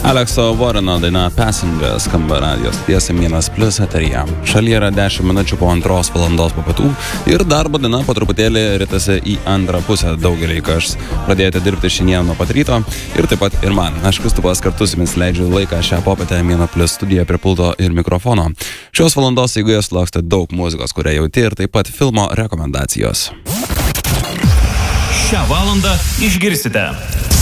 Alekso Warreno daina Passenger skamba radijos tiesa -1 eteryje. Šalyje yra 10 minučių po 2 valandos po pietų ir darbo diena po truputėlį ritasi į antrą pusę daugeliai, kas pradėjote dirbti šiandien nuo pat ryto ir taip pat ir man. Aš Kristupas kartu su jumis leidžiu laiką šią popietę -1 studijoje prie pulto ir mikrofono. Šios valandos eigoje sulauksite daug muzikos, kurią jauti, ir taip pat filmo rekomendacijos. Šią valandą išgirsite